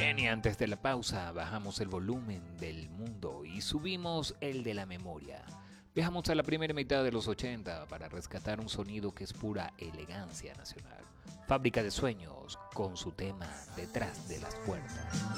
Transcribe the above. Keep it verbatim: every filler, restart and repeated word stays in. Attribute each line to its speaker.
Speaker 1: Bien, y antes de la pausa bajamos el volumen del mundo y subimos el de la memoria. Viajamos a la primera mitad de los ochenta para rescatar un sonido que es pura elegancia nacional. Fábrica de Sueños con su tema Detrás de las Puertas.